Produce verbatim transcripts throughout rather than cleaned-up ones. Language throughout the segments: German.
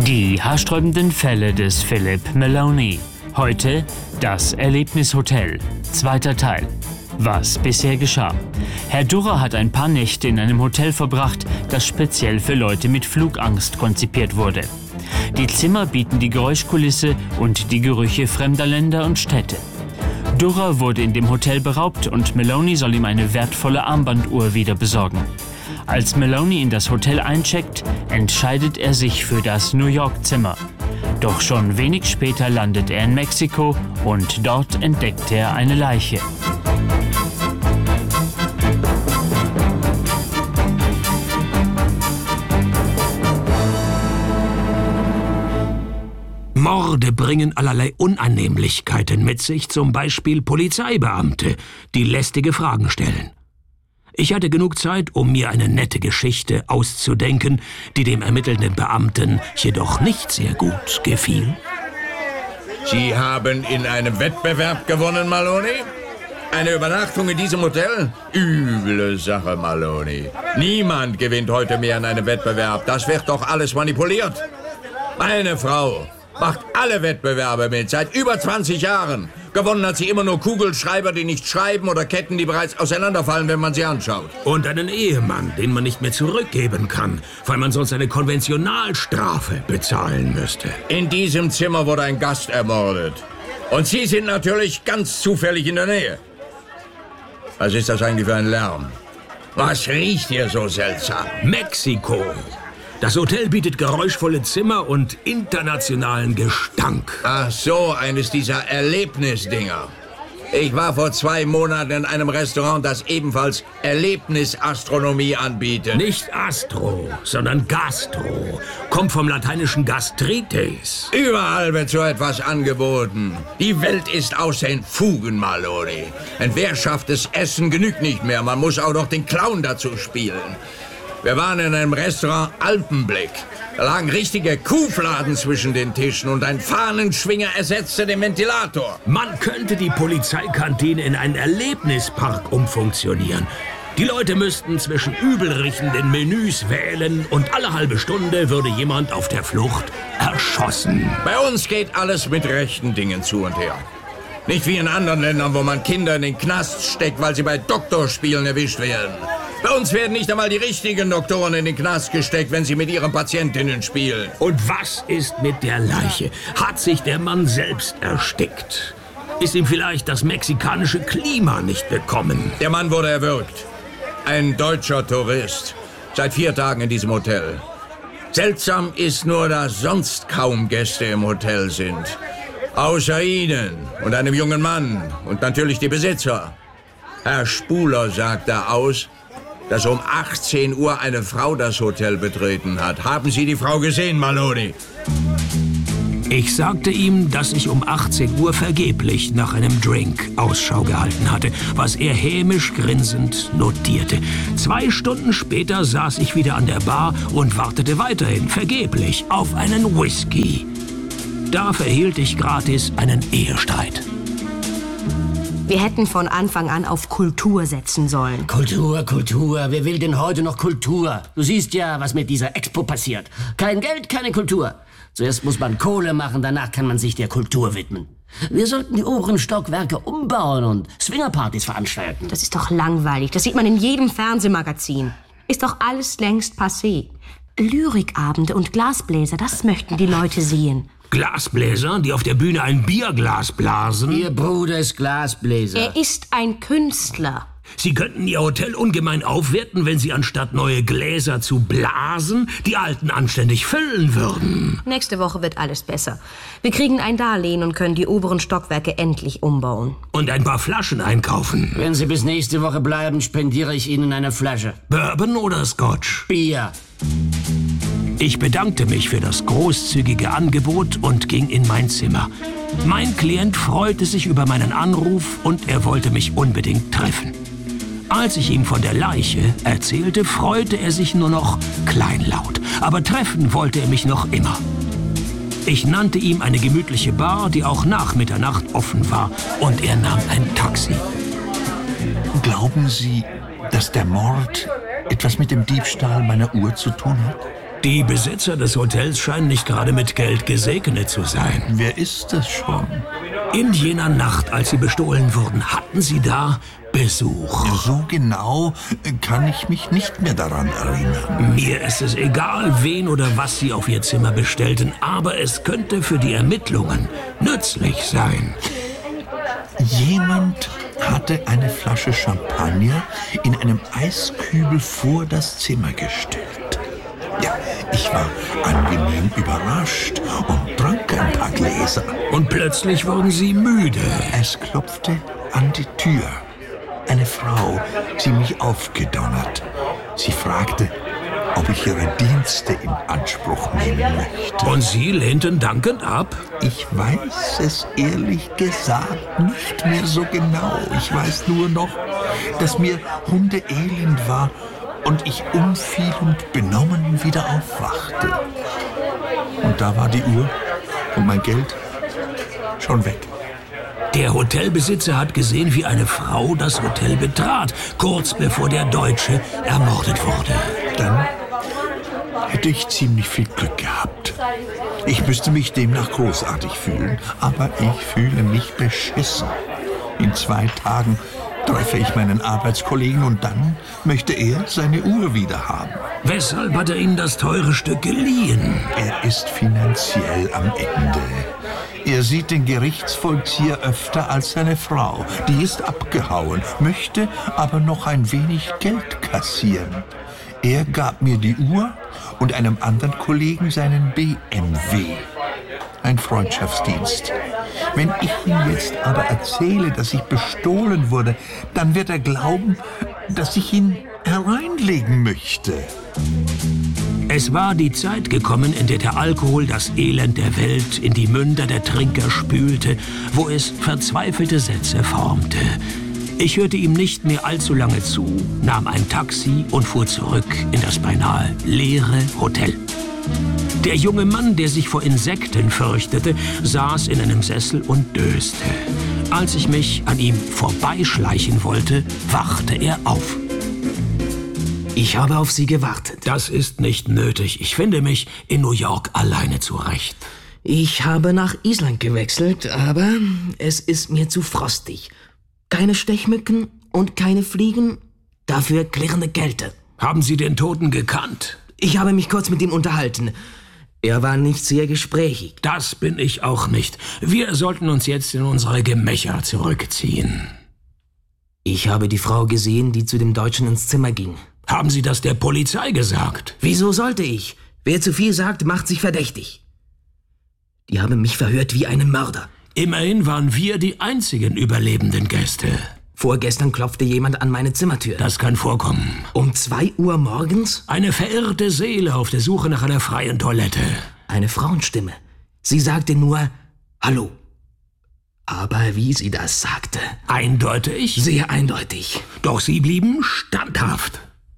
Die haarsträubenden Fälle des Philip Maloney. Heute das Erlebnishotel. Zweiter Teil. Was bisher geschah. Herr Durrer hat ein paar Nächte in einem Hotel verbracht, das speziell für Leute mit Flugangst konzipiert wurde. Die Zimmer bieten die Geräuschkulisse und die Gerüche fremder Länder und Städte. Durrer wurde in dem Hotel beraubt und Maloney soll ihm eine wertvolle Armbanduhr wieder besorgen. Als Maloney in das Hotel eincheckt, entscheidet er sich für das New York-Zimmer. Doch schon wenig später landet er in Mexiko und dort entdeckt er eine Leiche. Morde bringen allerlei Unannehmlichkeiten mit sich, zum Beispiel Polizeibeamte, die lästige Fragen stellen. Ich hatte genug Zeit, um mir eine nette Geschichte auszudenken, die dem ermittelnden Beamten jedoch nicht sehr gut gefiel. Sie haben in einem Wettbewerb gewonnen, Maloney? Eine Übernachtung in diesem Hotel? Üble Sache, Maloney. Niemand gewinnt heute mehr in einem Wettbewerb. Das wird doch alles manipuliert. Meine Frau macht alle Wettbewerbe mit, seit über zwanzig Jahren. Gewonnen hat sie immer nur Kugelschreiber, die nicht schreiben, oder Ketten, die bereits auseinanderfallen, wenn man sie anschaut. Und einen Ehemann, den man nicht mehr zurückgeben kann, weil man sonst eine Konventionalstrafe bezahlen müsste. In diesem Zimmer wurde ein Gast ermordet. Und Sie sind natürlich ganz zufällig in der Nähe. Was ist das eigentlich für ein Lärm? Was riecht hier so seltsam? Mexiko. Das Hotel bietet geräuschvolle Zimmer und internationalen Gestank. Ach so, eines dieser Erlebnisdinger. Ich war vor zwei Monaten in einem Restaurant, das ebenfalls Erlebnisastronomie anbietet. Nicht Astro, sondern Gastro. Kommt vom lateinischen Gastritis. Überall wird so etwas angeboten. Die Welt ist aus den Fugen, Maloney. Ein wehrschaftes Essen genügt nicht mehr. Man muss auch noch den Clown dazu spielen. Wir waren in einem Restaurant Alpenblick. Da lagen richtige Kuhfladen zwischen den Tischen und ein Fahnenschwinger ersetzte den Ventilator. Man könnte die Polizeikantine in einen Erlebnispark umfunktionieren. Die Leute müssten zwischen übel riechenden Menüs wählen und alle halbe Stunde würde jemand auf der Flucht erschossen. Bei uns geht alles mit rechten Dingen zu und her. Nicht wie in anderen Ländern, wo man Kinder in den Knast steckt, weil sie bei Doktorspielen erwischt werden. Bei uns werden nicht einmal die richtigen Doktoren in den Knast gesteckt, wenn sie mit ihren Patientinnen spielen. Und was ist mit der Leiche? Hat sich der Mann selbst erstickt? Ist ihm vielleicht das mexikanische Klima nicht bekommen? Der Mann wurde erwürgt. Ein deutscher Tourist. Seit vier Tagen in diesem Hotel. Seltsam ist nur, dass sonst kaum Gäste im Hotel sind. Außer Ihnen und einem jungen Mann und natürlich die Besitzer. Herr Spuler sagte aus, dass um achtzehn Uhr eine Frau das Hotel betreten hat. Haben Sie die Frau gesehen, Maloney? Ich sagte ihm, dass ich um achtzehn Uhr vergeblich nach einem Drink Ausschau gehalten hatte, was er hämisch grinsend notierte. Zwei Stunden später saß ich wieder an der Bar und wartete weiterhin vergeblich auf einen Whisky. Da verhielt ich gratis einen Ehestreit. Wir hätten von Anfang an auf Kultur setzen sollen. Kultur, Kultur. Wer will denn heute noch Kultur? Du siehst ja, was mit dieser Expo passiert. Kein Geld, keine Kultur. Zuerst muss man Kohle machen, danach kann man sich der Kultur widmen. Wir sollten die oberen Stockwerke umbauen und Swingerpartys veranstalten. Das ist doch langweilig. Das sieht man in jedem Fernsehmagazin. Ist doch alles längst passé. Lyrikabende und Glasbläser, das möchten die Leute sehen. Glasbläser, die auf der Bühne ein Bierglas blasen? Ihr Bruder ist Glasbläser. Er ist ein Künstler. Sie könnten Ihr Hotel ungemein aufwerten, wenn Sie anstatt neue Gläser zu blasen, die alten anständig füllen würden. Nächste Woche wird alles besser. Wir kriegen ein Darlehen und können die oberen Stockwerke endlich umbauen. Und ein paar Flaschen einkaufen. Wenn Sie bis nächste Woche bleiben, spendiere ich Ihnen eine Flasche. Bourbon oder Scotch? Bier. Ich bedankte mich für das großzügige Angebot und ging in mein Zimmer. Mein Klient freute sich über meinen Anruf und er wollte mich unbedingt treffen. Als ich ihm von der Leiche erzählte, freute er sich nur noch kleinlaut. Aber treffen wollte er mich noch immer. Ich nannte ihm eine gemütliche Bar, die auch nach Mitternacht offen war, und er nahm ein Taxi. Glauben Sie, dass der Mord etwas mit dem Diebstahl meiner Uhr zu tun hat? Die Besitzer des Hotels scheinen nicht gerade mit Geld gesegnet zu sein. Wer ist das schon? In jener Nacht, als Sie bestohlen wurden, hatten Sie da Besuch. So genau kann ich mich nicht mehr daran erinnern. Mir ist es egal, wen oder was Sie auf Ihr Zimmer bestellten, aber es könnte für die Ermittlungen nützlich sein. Jemand hatte eine Flasche Champagner in einem Eiskübel vor das Zimmer gestellt. Ja, ich war angenehm überrascht und trank ein paar Gläser. Und plötzlich wurden Sie müde. Es klopfte an die Tür. Eine Frau, die mich aufgedonnert. Sie fragte, ob ich ihre Dienste in Anspruch nehmen möchte. Und Sie lehnten dankend ab? Ich weiß es ehrlich gesagt nicht mehr so genau. Ich weiß nur noch, dass mir hundeelend war und ich umfiel und benommen wieder aufwachte. Und da war die Uhr und mein Geld schon weg. Der Hotelbesitzer hat gesehen, wie eine Frau das Hotel betrat, kurz bevor der Deutsche ermordet wurde. Dann hätte ich ziemlich viel Glück gehabt. Ich müsste mich demnach großartig fühlen, aber ich fühle mich beschissen. In zwei Tagen treffe ich meinen Arbeitskollegen und dann möchte er seine Uhr wieder haben. Weshalb hat er Ihnen das teure Stück geliehen? Er ist finanziell am Ende. Er sieht den Gerichtsvollzieher öfter als seine Frau. Die ist abgehauen, möchte aber noch ein wenig Geld kassieren. Er gab mir die Uhr und einem anderen Kollegen seinen B M W. Ein Freundschaftsdienst. Wenn ich ihm jetzt aber erzähle, dass ich bestohlen wurde, dann wird er glauben, dass ich ihn hereinlegen möchte. Es war die Zeit gekommen, in der der Alkohol das Elend der Welt in die Münder der Trinker spülte, wo es verzweifelte Sätze formte. Ich hörte ihm nicht mehr allzu lange zu, nahm ein Taxi und fuhr zurück in das beinahe leere Hotel. Der junge Mann, der sich vor Insekten fürchtete, saß in einem Sessel und döste. Als ich mich an ihm vorbeischleichen wollte, wachte er auf. Ich habe auf Sie gewartet. Das ist nicht nötig. Ich finde mich in New York alleine zurecht. Ich habe nach Island gewechselt, aber es ist mir zu frostig. Keine Stechmücken und keine Fliegen, dafür klirrende Kälte. Haben Sie den Toten gekannt? Ich habe mich kurz mit ihm unterhalten. Er war nicht sehr gesprächig. Das bin ich auch nicht. Wir sollten uns jetzt in unsere Gemächer zurückziehen. Ich habe die Frau gesehen, die zu dem Deutschen ins Zimmer ging. Haben Sie das der Polizei gesagt? Wieso sollte ich? Wer zu viel sagt, macht sich verdächtig. Die haben mich verhört wie einen Mörder. Immerhin waren wir die einzigen überlebenden Gäste. Vorgestern klopfte jemand an meine Zimmertür. Das kann vorkommen. Um zwei Uhr morgens? Eine verirrte Seele auf der Suche nach einer freien Toilette. Eine Frauenstimme. Sie sagte nur Hallo. Aber wie sie das sagte... Eindeutig? Sehr eindeutig. Doch Sie blieben standhaft.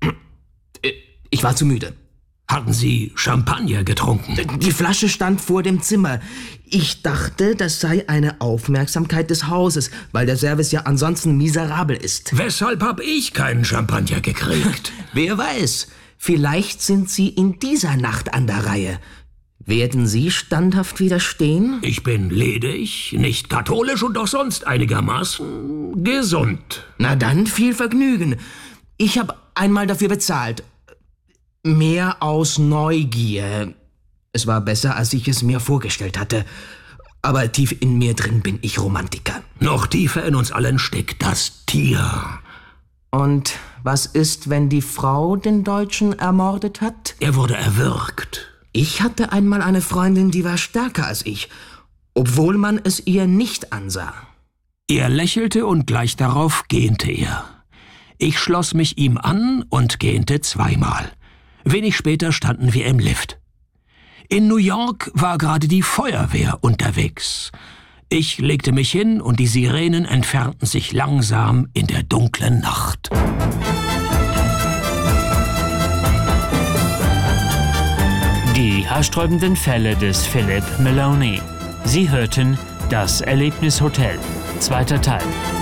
Ich war zu müde. Hatten Sie Champagner getrunken? Die Flasche stand vor dem Zimmer. Ich dachte, das sei eine Aufmerksamkeit des Hauses, weil der Service ja ansonsten miserabel ist. Weshalb habe ich keinen Champagner gekriegt? Wer weiß, vielleicht sind Sie in dieser Nacht an der Reihe. Werden Sie standhaft widerstehen? Ich bin ledig, nicht katholisch und doch sonst einigermaßen gesund. Na dann, viel Vergnügen. Ich habe einmal dafür bezahlt. Mehr aus Neugier. Es war besser, als ich es mir vorgestellt hatte. Aber tief in mir drin bin ich Romantiker. Noch tiefer in uns allen steckt das Tier. Und was ist, wenn die Frau den Deutschen ermordet hat? Er wurde erwürgt. Ich hatte einmal eine Freundin, die war stärker als ich, obwohl man es ihr nicht ansah. Er lächelte und gleich darauf gähnte er. Ich schloss mich ihm an und gähnte zweimal. Wenig später standen wir im Lift. In New York war gerade die Feuerwehr unterwegs. Ich legte mich hin und die Sirenen entfernten sich langsam in der dunklen Nacht. Die haarsträubenden Fälle des Philip Maloney. Sie hörten Das Erlebnishotel, zweiter Teil.